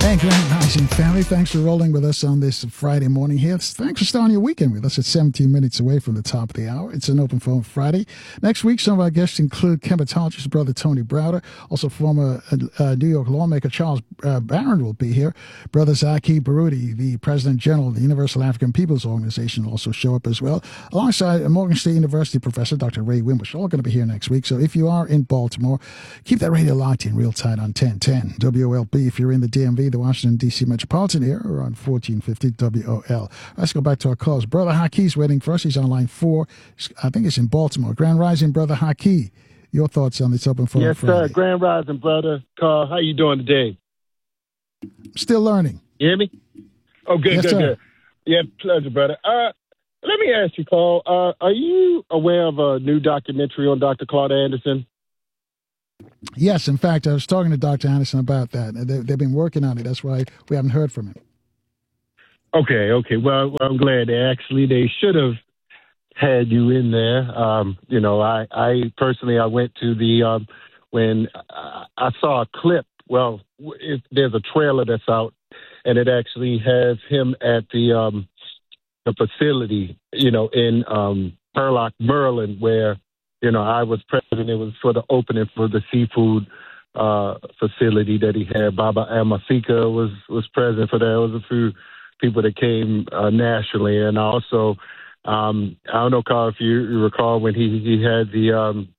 Hey, Grand Rising family. Thanks for rolling with us on this Friday morning here. Thanks for starting your weekend with us. It's 17 minutes away from the top of the hour. It's an open phone Friday. Next week, some of our guests include chematologist brother Tony Browder. Also, former New York lawmaker Charles Barron will be here. Brother Zaki Baruti, the President General of the Universal African Peoples Organization, will also show up as well, alongside Morgan State University professor Dr. Ray Wimbush. All going to be here next week. So if you are in Baltimore, keep that radio locked in real tight on 1010 WOLB. If you're in the DMV, the Washington, D.C. metropolitan area, or on 1450 WOL. Let's go back to our calls. Brother Haki's waiting for us. He's on line 4. I think it's in Baltimore. Grand Rising, Brother Haki. Your thoughts on this open phone? Yes, Friday. sir. Grand Rising, brother. Carl, how you doing today? Still learning. You hear me? Oh, good, yes, good, sir. good. Yeah, pleasure, brother. Let me ask you, Carl, are you aware of a new documentary on Dr. Claude Anderson? Yes, in fact, I was talking to Dr. Anderson about that. They've been working on it. That's why we haven't heard from him. Okay. Well, I'm glad. They should have had you in there. I personally, I went to the, when I saw a clip, there's a trailer that's out, and it actually has him at the facility, in Turlock, Maryland, where, I was present. It was for the opening for the seafood facility that he had. Baba Amasika was present for that. There was a few people that came nationally, and also I don't know, Carl, if you recall when he had the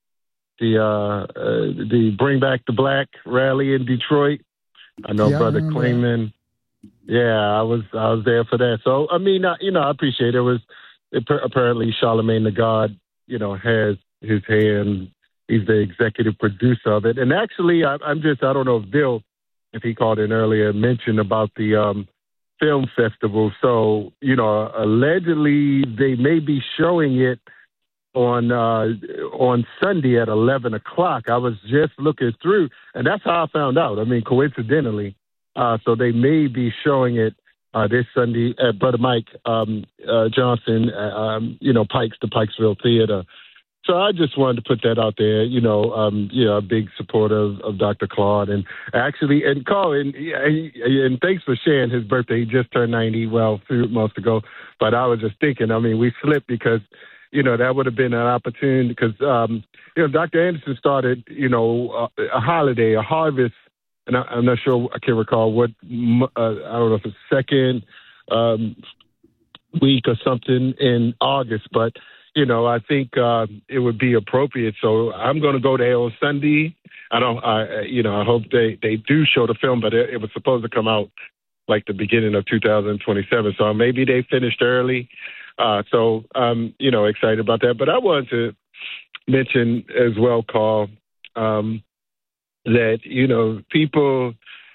Bring Back the Black rally in Detroit. I know, Brother Clayman. Yeah, I was there for that. So I mean, I appreciate it. Apparently Charlemagne the God, has his hand. He's the executive producer of it. And actually, I don't know if he called in earlier, mentioned about the film festival. So, allegedly they may be showing it on Sunday at 11 o'clock. I was just looking through, and that's how I found out. I mean, coincidentally. So they may be showing it this Sunday at Brother Mike Johnson, the Pikesville Theater. So I just wanted to put that out there, a big supporter of Dr. Claude. And actually, and Carl, and thanks for sharing his birthday. He just turned 90, a few months ago. But I was just thinking, we slipped because, that would have been an opportunity because, Dr. Anderson started, a holiday, a harvest. And I'm not sure, I can't recall what, I don't know if it's second week or something in August, but, I think it would be appropriate. So I'm going to go there on Sunday. I hope they do show the film, but it was supposed to come out like the beginning of 2027. So maybe they finished early. So I'm, excited about that. But I wanted to mention as well, Carl, that, people,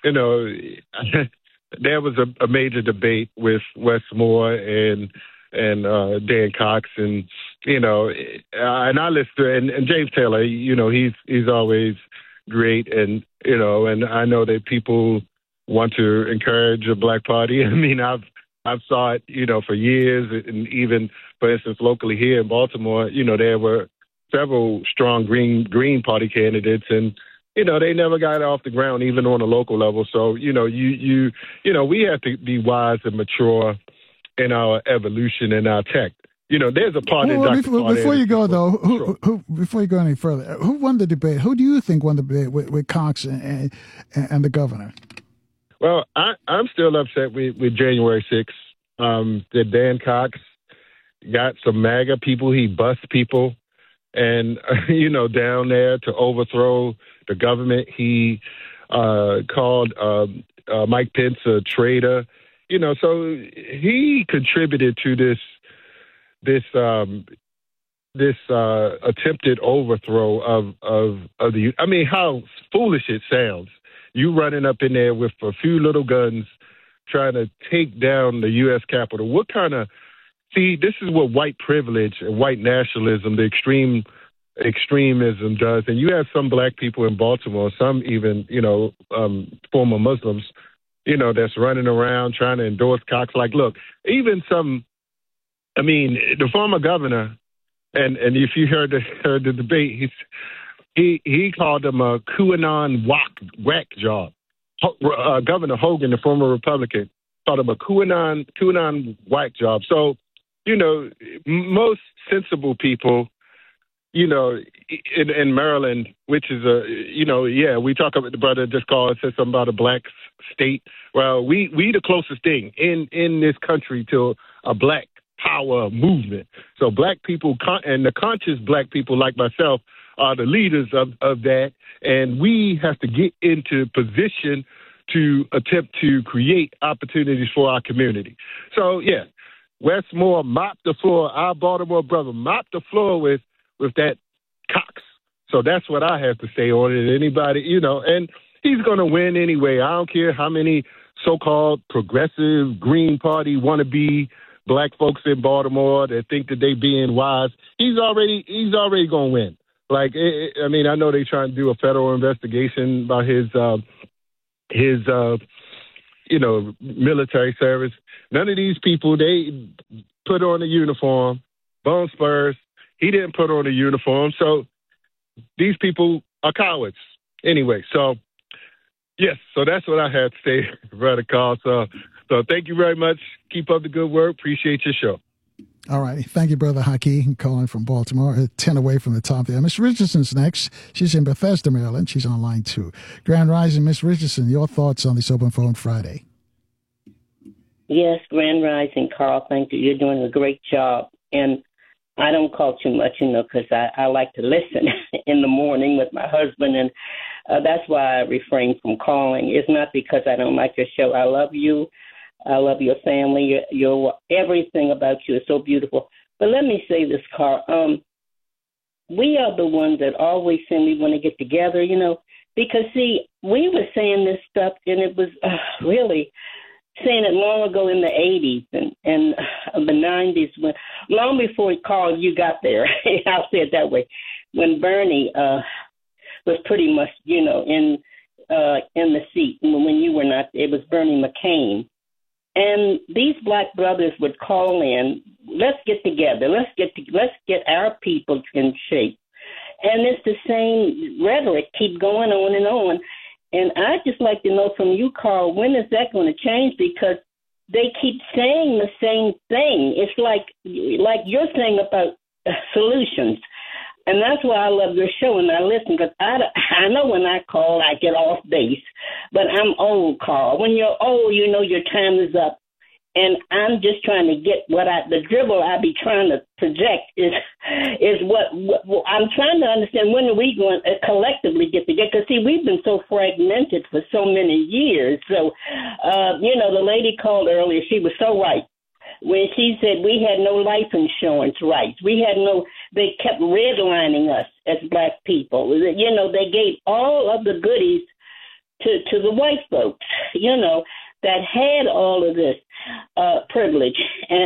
there was a major debate with Wes Moore and Dan Cox and, and I listen to, and James Taylor, he's always great. And, and I know that people want to encourage a black party. I mean, I've saw it, for years, and even, for instance, locally here in Baltimore, there were several strong Green Party candidates, and they never got off the ground, even on a local level. So, we have to be wise and mature in our evolution and our tech. There's a part in Dr. Before you go, though, before you go any further, who won the debate? Who do you think won the debate with Cox and the governor? Well, I'm still upset with January 6th. That Dan Cox got some MAGA people. He bust people. And, down there to overthrow the government. He called Mike Pence a traitor. So he contributed to this attempted overthrow of the. I mean, how foolish it sounds. You running up in there with a few little guns, trying to take down the U.S. Capitol. What kind of? See, this is what white privilege and white nationalism, the extremism does. And you have some black people in Baltimore, some even, former Muslims, that's running around trying to endorse Cox. Like, look, even the former governor, and if you heard the debate, he called him a QAnon whack job. Governor Hogan, the former Republican, called him a QAnon whack job. So, most sensible people, in Maryland, which is we talk about the brother just called and said something about a black state. Well, we the closest thing in this country to a black power movement. So black people and the conscious black people like myself are the leaders of that. And we have to get into position to attempt to create opportunities for our community. So, yeah, Westmore mopped the floor. Our Baltimore brother mopped the floor with that Cox. So that's what I have to say on it. Anybody, and he's going to win anyway. I don't care how many so-called progressive Green Party wannabe black folks in Baltimore that think that they being wise. He's already going to win. I know they trying to do a federal investigation about his military service. None of these people, they put on a uniform, bone spurs. He didn't put on a uniform. So these people are cowards. Anyway, so, yes, so that's what I had to say, Brother Carl. So thank you very much. Keep up the good work. Appreciate your show. All right. Thank you, Brother Haki, calling from Baltimore, 10 away from the top there. Miss Richardson's next. She's in Bethesda, Maryland. She's on line 2. Grand Rising, Miss Richardson, your thoughts on this Open Phone Friday? Yes, Grand Rising, Carl. Thank you. You're doing a great job. And I don't call too much, because I like to listen in the morning with my husband. And that's why I refrain from calling. It's not because I don't like your show. I love you. I love your family. Your everything about you is so beautiful. But let me say this, Carl. We are the ones that always say we want to get together, because, see, we were saying this stuff, and it was really saying it long ago in the 80s and the 90s, long before, Carl, you got there. I'll say it that way. When Bernie was pretty much, in the seat, when you were not, it was Bernie McCain. And these black brothers would call in, let's get together, let's get our people in shape. And it's the same rhetoric, keep going on and on. And I'd just like to know from you, Carl, when is that going to change? Because they keep saying the same thing. It's like you're saying about solutions. And that's why I love your show and I listen, because I know when I call, I get off base. But I'm old, Carl. When you're old, your time is up. And I'm just trying to get the dribble I be trying to project is what I'm trying to understand. When are we going to collectively get together? Because, see, we've been so fragmented for so many years. So, the lady called earlier. She was so right when she said we had no life insurance rights. They kept redlining us as black people. They gave all of the goodies to the white folks, that had all of this privilege.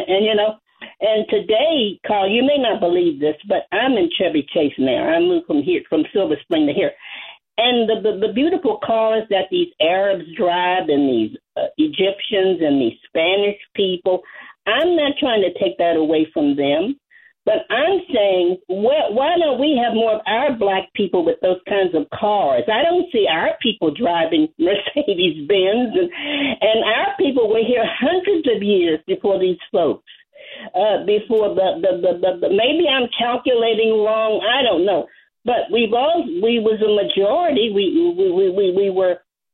And today, Carl, you may not believe this, but I'm in Chevy Chase now. I moved from Silver Spring to here. And the beautiful cars that these Arabs drive and these Egyptians and these Spanish people, I'm not trying to take that away from them. But I'm saying, why don't we have more of our black people with those kinds of cars? I don't see our people driving Mercedes-Benz, and our people were here hundreds of years before these folks. Before the maybe I'm calculating wrong. I don't know, but we was a majority. We were,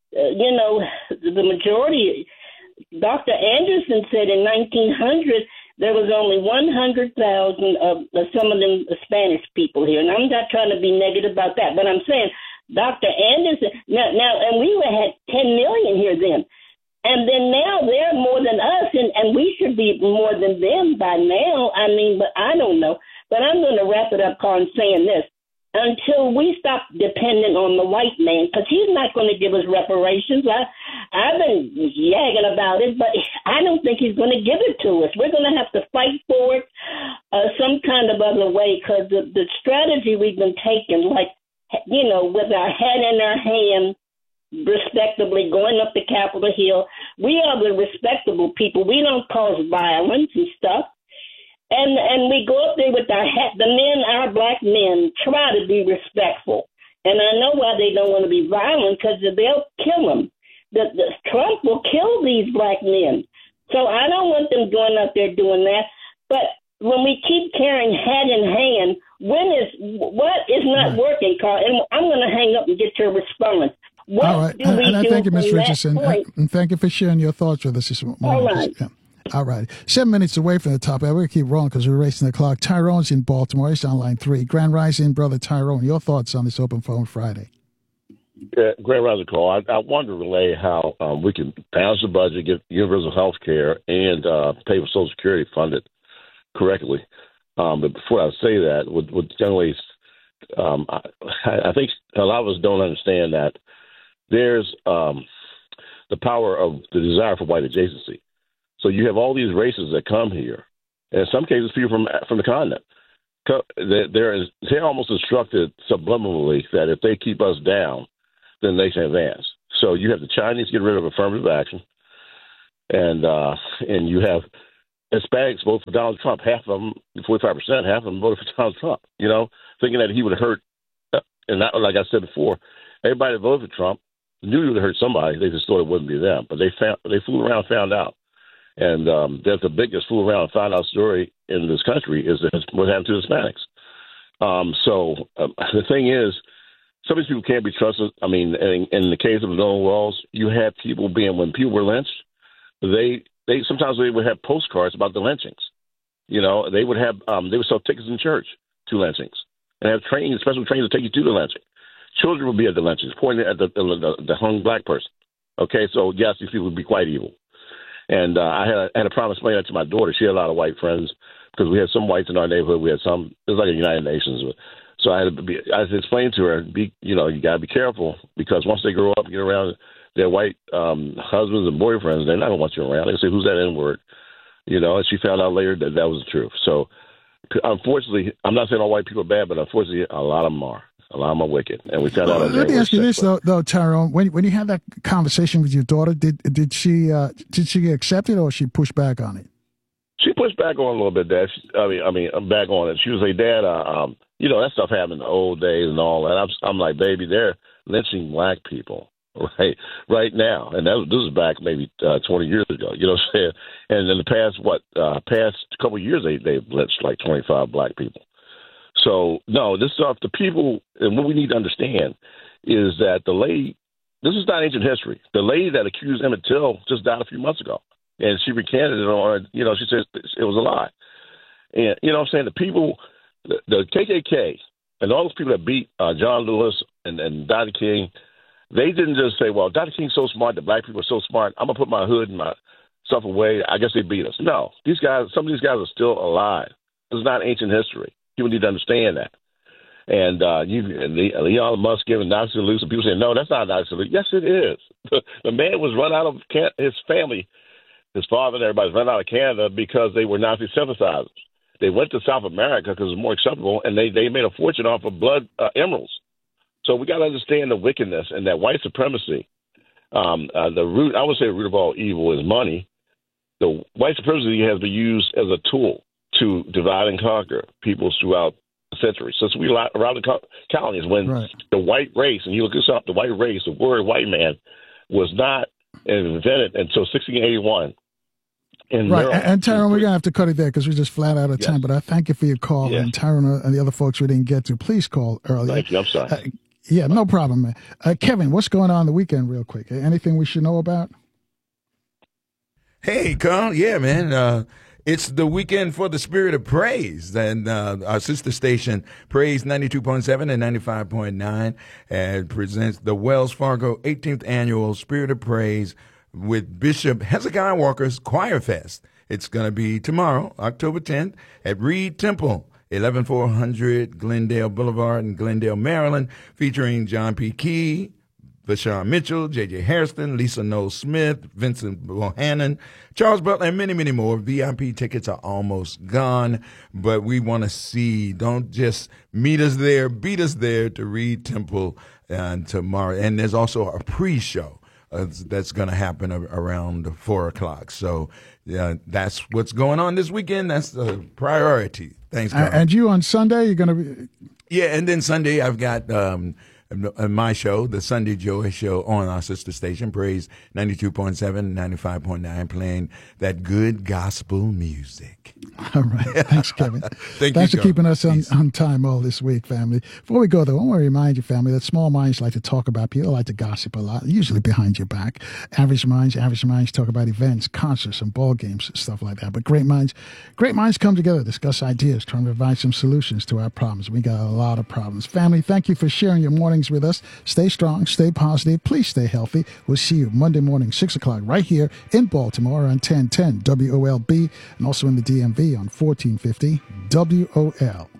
the majority. Dr. Anderson said in 1900. There was only 100,000 of some of them Spanish people here. And I'm not trying to be negative about that, but I'm saying Dr. Anderson, now and we had 10 million here then. And then now they're more than us, and we should be more than them by now. But I don't know. But I'm going to wrap it up, Carl, and saying this. Until we stop depending on the white man, because he's not going to give us reparations. I've been yagging about it, but I don't think he's going to give it to us. We're going to have to fight for it some kind of other way, because the strategy we've been taking, with our head in our hand, respectably, going up the Capitol Hill, we are the respectable people. We don't cause violence and stuff. And we go up there with our black men, try to be respectful. And I know why they don't want to be violent, because they'll kill them. the Trump will kill these black men. So I don't want them going out there doing that. But when we keep carrying hat in hand, what is not working, Carl? And I'm going to hang up and get your response. What all right. do we and I do thank you, Ms. from that Richardson. point? And thank you for sharing your thoughts with us this morning. All right. Yeah. All right. 7 minutes away from the top. We're going to keep rolling because we're racing the clock. Tyrone's in Baltimore. He's on line 3. Grand Rising, Brother Tyrone. Your thoughts on this Open Phone Friday? Grand Rising call. I wanted to relay how we can balance the budget, get universal health care, and pay for Social Security funded correctly. But before I say that, with young ladies, I think a lot of us don't understand that there's the power of the desire for white adjacency. So you have all these races that come here, and in some cases, people from the continent. They're almost instructed subliminally that if they keep us down, then they can advance. So you have the Chinese get rid of affirmative action, and you have Hispanics vote for Donald Trump. Half of them, 45%, half of them voted for Donald Trump. Thinking that he would hurt. And that, like I said before, everybody that voted for Trump knew he would hurt somebody. They just thought it wouldn't be them, but they flew around and found out. And that's the biggest fool around and find out story in this country is what happened to Hispanics. The thing is, some of these people can't be trusted. I mean, in the case of the Stonewalls, you had people when people were lynched, they sometimes they would have postcards about the lynchings. They would sell tickets in church to lynchings and have special trains to take you to the lynching. Children would be at the lynchings, pointing at the hung black person. Okay, so yes, these people would be quite evil. And I had a problem explaining that to my daughter. She had a lot of white friends because we had some whites in our neighborhood. We had some. It was like a United Nations. So I had to explain to her, you got to be careful because once they grow up and get around their white husbands and boyfriends, they're not going to want you around. They say, "Who's that N-word?" And she found out later that was the truth. So unfortunately, I'm not saying all white people are bad, but unfortunately, a lot of them are. A lot of them are wicked, and we found out. Let me ask you this, though, Tyrone. When you had that conversation with your daughter, did she accept it or she pushed back on it? She pushed back on it a little bit, Dad. I'm back on it. She was like, "Dad, that stuff happened in the old days and all that." I'm like, "Baby, they're lynching black people right now, and this is back maybe 20 years ago." You know what I'm saying? And in the past couple of years, they've lynched like 25 black people. So, no, this stuff, the people, and what we need to understand is that this is not ancient history. The lady that accused Emmett Till just died a few months ago, and she recanted it on, she said it was a lie. And, you know what I'm saying, the people, the KKK, and all those people that beat John Lewis and Dr. King, they didn't just say, well, Dr. King's so smart, the black people are so smart, I'm going to put my hood and my stuff away, I guess they beat us. No, some of these guys are still alive. This is not ancient history. People need to understand that. And Elon Musk giving Nazi salutes, and people saying, no, that's not a Nazi salute. Yes, it is. The man was run out of his family, his father and everybody's run out of Canada because they were Nazi sympathizers. They went to South America because it was more acceptable, and they made a fortune off of blood emeralds. So we got to understand the wickedness and that white supremacy. The root of all evil is money. The white supremacy has been used as a tool to divide and conquer peoples throughout the centuries. Since we around the colonies, when the white race, and you look this up, the white race, the word white man, was not invented until 1681. And Tyrone, we're going to have to cut it there because we're just flat out of time. But I thank you for your call. Yes. And Tyrone and the other folks we didn't get to, please call earlier. Thank you. I'm sorry. Yeah, no problem, man. Kevin, what's going on the weekend real quick? Anything we should know about? Hey, Carl. Yeah, man. It's the weekend for the Spirit of Praise, and our sister station, Praise 92.7 and 95.9, and presents the Wells Fargo 18th Annual Spirit of Praise with Bishop Hezekiah Walker's Choir Fest. It's going to be tomorrow, October 10th, at Reed Temple, 11400 Glendale Boulevard in Glendale, Maryland, featuring John P. Key, Vashawn Mitchell, J.J. Hairston, Lisa Knowles Smith, Vincent Bohannon, Charles Butler, and many, many more. VIP tickets are almost gone, but we want to see. Don't just meet us there, beat us there to Reed Temple tomorrow. And there's also a pre-show that's going to happen around 4 o'clock. So that's what's going on this weekend. That's the priority. Thanks, Carl. And you on Sunday, you're going to be... Yeah, and then Sunday I've got... my show, the Sunday Joy Show, on our sister station, Praise 92.7, 95.9, playing that good gospel music. All right. Thanks, Kevin. Thanks for keeping us on time all this week, family. Before we go, though, I want to remind you, family, that small minds like to talk about people, like to gossip a lot, usually behind your back. Average minds talk about events, concerts, and ball games, stuff like that. But great minds come together, discuss ideas, trying to provide some solutions to our problems. We got a lot of problems. Family, thank you for sharing your mornings with us. Stay strong, stay positive. Please stay healthy. We'll see you Monday morning, 6 o'clock, right here in Baltimore on 1010 WOLB, and also in the DMV on 1450 WOL.